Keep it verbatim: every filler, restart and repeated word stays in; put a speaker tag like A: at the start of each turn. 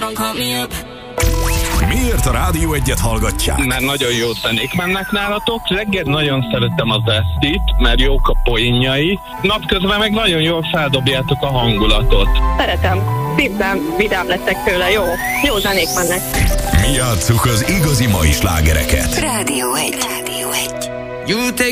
A: Miért a Rádió Egyet hallgatják?
B: Mert nagyon jó zenék mennek nálatok. Reggel nagyon szeretem az esztit, mert jók a poénjai. Napközben meg nagyon jól feldobjátok a hangulatot.
C: Szeretem. Szépen vidám lettek tőle. Jó. Jó zenék mennek.
A: Mi játsszuk az igazi mai slágereket.
D: Rádió egy. Rádió egy.